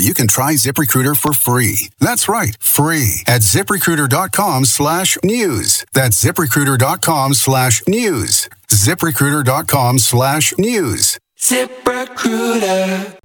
you can try ZipRecruiter for free. That's right, free at ZipRecruiter.com/news. That's ZipRecruiter.com/news. ZipRecruiter.com/news. ZipRecruiter.